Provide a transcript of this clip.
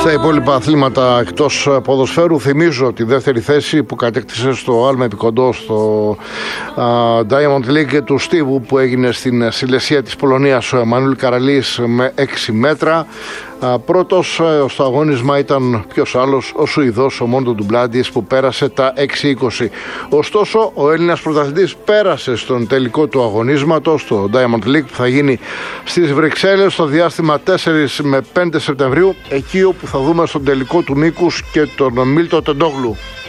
Στα υπόλοιπα αθλήματα εκτός ποδοσφαίρου, θυμίζω τη δεύτερη θέση που κατέκτησε στο άλμα επικοντό στο Diamond League του Στίβου που έγινε στην Σιλεσία της Πολωνίας, ο Εμμανουήλ Καραλής με 6 μέτρα. Πρώτος στο αγώνισμα ήταν ποιος άλλος, ο Σουηδός, ο Μόντο Ντουμπλάντης, που πέρασε τα 6-20. Ωστόσο, ο Έλληνας πρωταθλητής πέρασε στον τελικό του αγωνίσματος, στο Diamond League, που θα γίνει στις Βρυξέλλες στο διάστημα 4 με 5 Σεπτεμβρίου, εκεί όπου θα δούμε στον τελικό του μήκους και τον Μίλτο Τεντόγλου.